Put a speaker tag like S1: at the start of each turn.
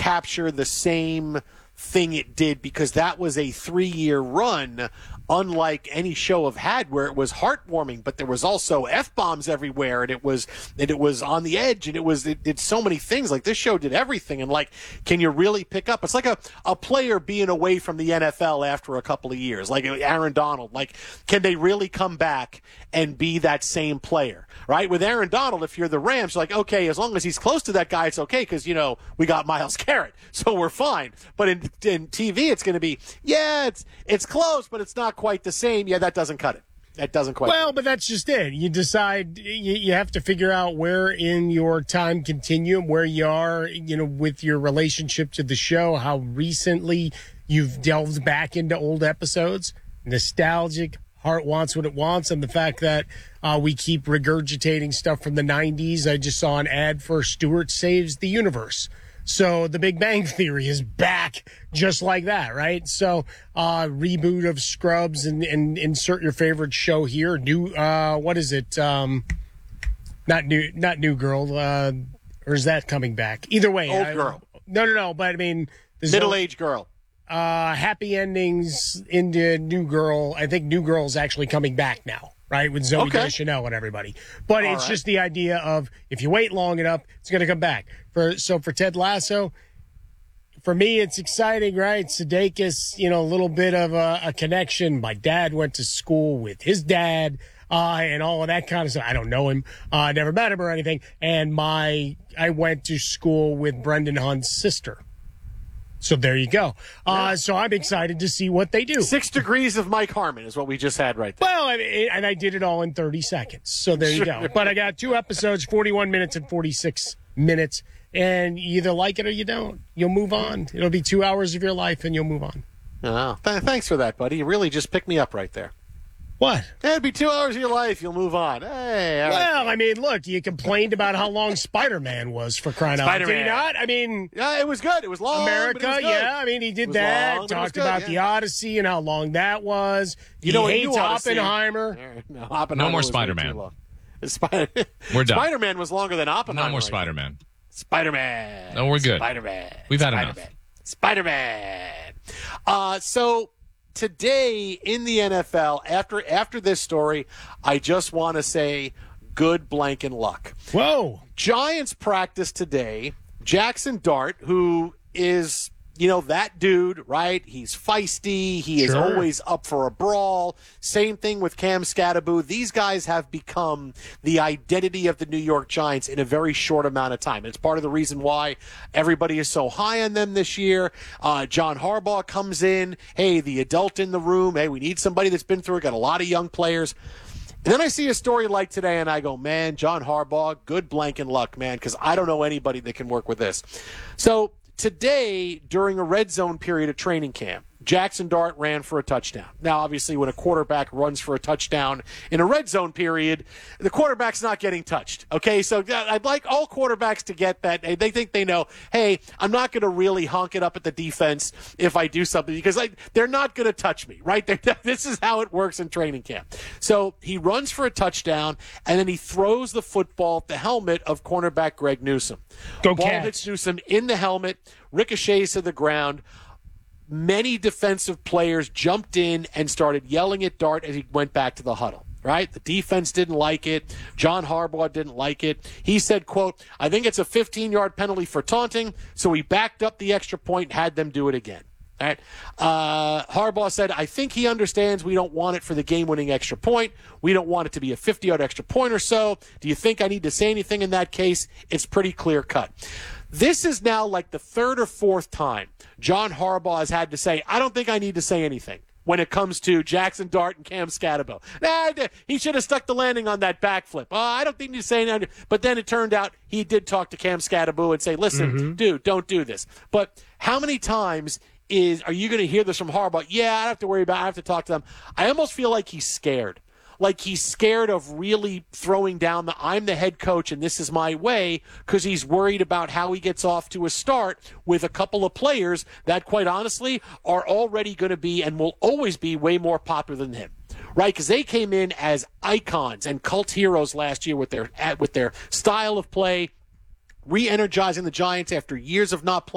S1: capture the same thing it did, because that was a 3-year run, unlike any show have had, where it was heartwarming, but there was also F-bombs everywhere, and it was on the edge, and it did so many things. Like, this show did everything, and like, can you really pick up? It's like a player being away from the NFL after a couple of years, like Aaron Donald. Like, can they really come back and be that same player, right? With Aaron Donald, if you're the Rams, you're like, okay, as long as he's close to that guy, it's okay, because, we got Myles Garrett, so we're fine. But in TV, it's going to be, it's close, but it's not quite the same. Yeah, that doesn't cut it. That doesn't quite.
S2: Well, but that's just it. You decide, you have to figure out where in your time continuum, where you are, with your relationship to the show, how recently you've delved back into old episodes. Nostalgic, heart wants what it wants, and the fact that we keep regurgitating stuff from the 90s. I just saw an ad for Stewart Saves the Universe. So The Big Bang Theory is back just like that, right? So reboot of Scrubs and insert your favorite show here. New, what is it? Not New Girl, or is that coming back? Either way.
S1: Old Girl.
S2: No, but I mean.
S1: Middle-aged girl.
S2: Happy endings into New Girl. I think New Girl's actually coming back now, right, with Zooey Deschanel and everybody. But it's just the idea of, if you wait long enough, it's going to come back. So for Ted Lasso, for me, it's exciting, right? Sudeikis, a little bit of a connection. My dad went to school with his dad, and all of that kind of stuff. I don't know him, never met him or anything. And I went to school with Brendan Hunt's sister. So there you go. So I'm excited to see what they do.
S1: 6 Degrees of Mike Harmon is what we just had right there.
S2: Well, and I did it all in 30 seconds. So there you go. But I got 2 episodes, 41 minutes and 46 minutes. And you either like it or you don't. You'll move on. It'll be 2 hours of your life, and you'll move on.
S1: Oh, thanks for that, buddy. You really just picked me up right there.
S2: What?
S1: It'll be 2 hours of your life. You'll move on. Hey, all right.
S2: I mean, look, you complained about how long Spider-Man was, for crying out loud. Did he not? I mean,
S1: yeah, it was good. It was long.
S2: America,
S1: but it was good.
S2: Yeah. I mean, he did that.
S1: Long,
S2: talked about the Odyssey and how long that was. He hates Oppenheimer.
S1: No, Oppenheimer.
S3: No more Spider-Man.
S1: We're done. Spider-Man was longer than Oppenheimer.
S3: No more Spider-Man.
S1: Spider-Man.
S3: No, we're good.
S1: Spider-Man.
S3: We've had enough.
S1: Spider-Man. So today in the NFL, after this story, I just want to say good blanking luck.
S2: Whoa.
S1: Giants practice today. Jackson Dart, who is, that dude, right? He's feisty. He is always up for a brawl. Same thing with Cam Skattebo. These guys have become the identity of the New York Giants in a very short amount of time. It's part of the reason why everybody is so high on them this year. John Harbaugh comes in. Hey, the adult in the room. Hey, we need somebody that's been through it. Got a lot of young players. And then I see a story like today, and I go, man, John Harbaugh, good blanking luck, man, because I don't know anybody that can work with this. So today, during a red zone period of training camp, Jackson Dart ran for a touchdown. Now, obviously, when a quarterback runs for a touchdown in a red zone period, the quarterback's not getting touched. Okay, so I'd like all quarterbacks to get that. They think they know, hey, I'm not going to really honk it up at the defense if I do something, because they're not going to touch me, right? This is how it works in training camp. So he runs for a touchdown, and then he throws the football at the helmet of cornerback Greg Newsome. Ball hits Newsome in the helmet, ricochets to the ground. Many defensive players jumped in and started yelling at Dart as he went back to the huddle, right? The defense didn't like it. John Harbaugh didn't like it. He said, quote, I think it's a 15-yard penalty for taunting, so he backed up the extra point and had them do it again. All right. Harbaugh said, I think he understands we don't want it for the game-winning extra point. We don't want it to be a 50-yard extra point or so. Do you think I need to say anything in that case? It's pretty clear-cut. This is now like the 3rd or 4th time John Harbaugh has had to say, I don't think I need to say anything when it comes to Jackson Dart and Cam Skattebo. He should have stuck the landing on that backflip. I don't think he's saying that. But then it turned out he did talk to Cam Skattebo and say, listen, dude, don't do this. But how many times are you going to hear this from Harbaugh? Yeah, I don't have to worry about it. I have to talk to them. I almost feel like he's scared. Like he's scared of really throwing down I'm the head coach and this is my way, because he's worried about how he gets off to a start with a couple of players that, quite honestly, are already going to be and will always be way more popular than him. Right? Because they came in as icons and cult heroes last year with their style of play, re-energizing the Giants after years of not playing.